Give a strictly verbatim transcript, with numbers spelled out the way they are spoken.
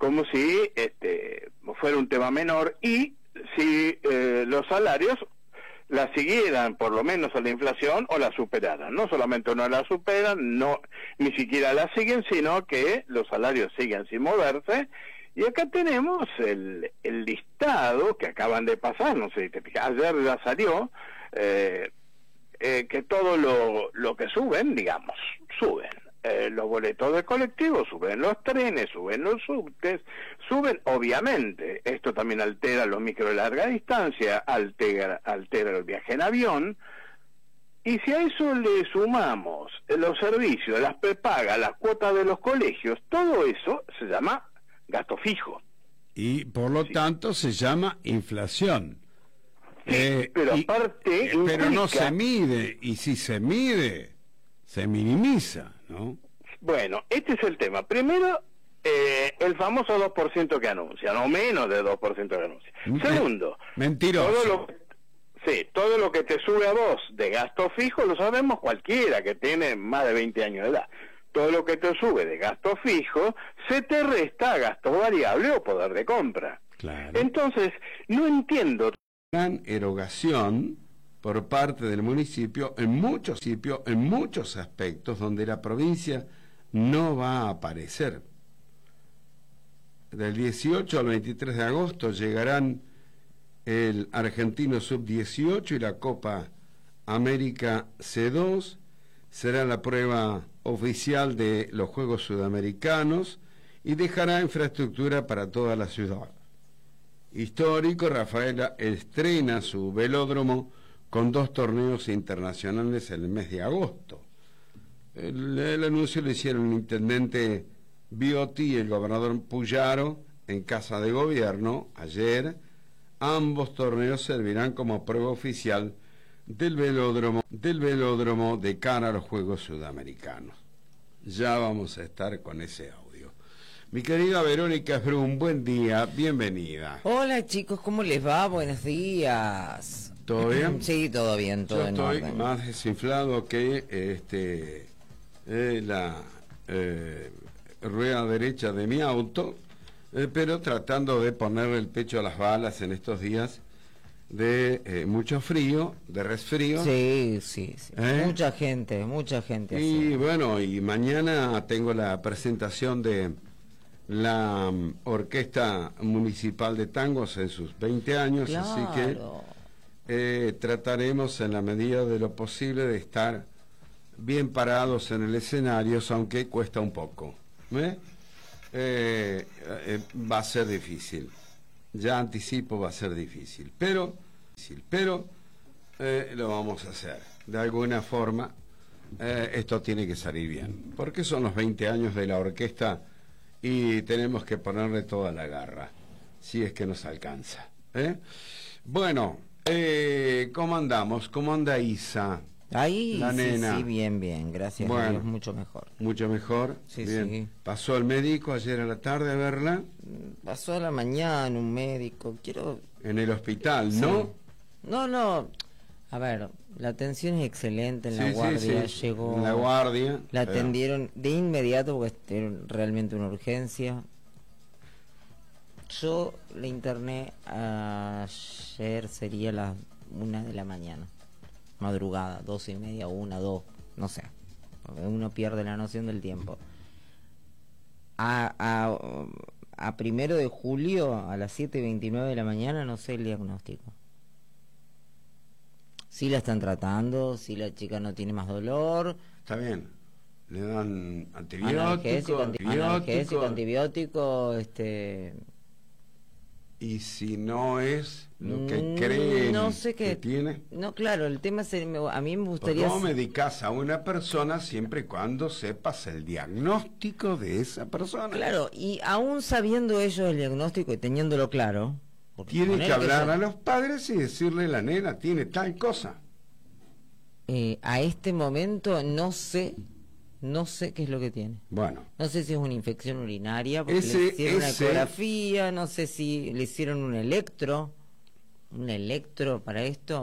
como si este, fuera un tema menor, y si eh, los salarios la siguieran por lo menos a la inflación o la superaran. No solamente no la superan, no ni siquiera la siguen, sino que los salarios siguen sin moverse. Y acá tenemos el, el listado que acaban de pasar, no sé si te fijas, ayer ya salió, eh, eh, que todo lo, lo que suben, digamos, suben. Eh, los boletos de colectivo, suben los trenes, suben los subtes, suben, obviamente, esto también altera los micro de larga distancia, altera, altera el viaje en avión, y si a eso le sumamos los servicios, las prepagas, las cuotas de los colegios, todo eso se llama gasto fijo. Y por lo sí. tanto se llama inflación. Sí, eh, pero y, aparte... Eh, pero no se mide, y si se mide, se minimiza, ¿no? Bueno, este es el tema. Primero, eh, el famoso dos por ciento que anuncian, o menos de dos por ciento que anuncian. Segundo, mentiroso. Todo lo, sí, todo lo que te sube a vos de gasto fijo, lo sabemos cualquiera que tiene más de veinte años de edad. Todo lo que te sube de gasto fijo, se te resta a gasto variable o poder de compra. Claro. Entonces, no entiendo. Gran erogación por parte del municipio en muchos sitios, en muchos aspectos donde la provincia no va a aparecer. Del dieciocho al veintitrés de agosto llegarán el Argentino sub dieciocho y la Copa América C dos. Será la prueba oficial de los Juegos Sudamericanos y dejará infraestructura para toda la ciudad. Histórico, Rafaela estrena su velódromo con dos torneos internacionales en el mes de agosto. El, el anuncio lo hicieron el intendente Biotti y el gobernador Puyaro en Casa de Gobierno ayer. Ambos torneos servirán como prueba oficial del velódromo, del velódromo de cara a los Juegos Sudamericanos. Ya vamos a estar con ese audio. Mi querida Verónica Brun, buen día, bienvenida. Hola chicos, ¿cómo les va? Buenos días. ¿Todo bien? Sí, todo bien, todo Yo en estoy orden. más desinflado que este eh, la eh, rueda derecha de mi auto, eh, pero tratando de ponerle el pecho a las balas en estos días de eh, mucho frío, de resfrío. Sí, sí, sí. ¿Eh? Mucha gente, mucha gente. Y así. bueno, y mañana tengo la presentación de la um, Orquesta Municipal de Tangos en sus veinte años, Claro. así que eh, trataremos en la medida de lo posible de estar bien parados en el escenario, aunque cuesta un poco. ¿eh? Eh, eh, va a ser difícil. Ya anticipo, va a ser difícil, pero, pero eh, lo vamos a hacer. De alguna forma, eh, esto tiene que salir bien, porque son los veinte años de la orquesta y tenemos que ponerle toda la garra, si es que nos alcanza. ¿eh? Bueno, eh, ¿cómo andamos? ¿Cómo anda Isa? Ahí, la sí, nena. sí, bien, bien, gracias Bueno, a Dios, mucho mejor. Mucho mejor. Sí, bien. sí. ¿Pasó el médico ayer a la tarde a verla? Pasó a la mañana un médico, quiero... En el hospital, Sí. ¿no? No, no, a ver, la atención es excelente en la Sí, guardia, sí, sí. llegó... En la guardia. La pero- atendieron de inmediato porque era realmente una urgencia. Yo le interné ayer, sería las una de la mañana, madrugada, doce y media, una, dos, no sé, porque uno pierde la noción del tiempo. A, a, a primero de julio, a las siete y veintinueve de la mañana, no sé el diagnóstico. Si la están tratando, si la chica no tiene más dolor. Está bien. Le dan antibiótico, Analgésico, anti- antibiótico, analgésico, antibiótico, este... y si no es lo que Mm, creen no sé qué que tiene. No, claro, el tema es, me- a mí me Porque gustaría... ¿cómo medicas a una persona siempre y cuando sepas el diagnóstico de esa persona? Claro, y aún sabiendo ellos el diagnóstico y teniéndolo claro... porque Tiene ponele que hablar yo- a los padres y decirle, la nena tiene tal cosa. eh, a este momento no sé, no sé qué es lo que tiene. Bueno, No sé si es una infección urinaria, porque Ese- le hicieron una ese- ecografía, no sé si le hicieron un electro, un electro para esto.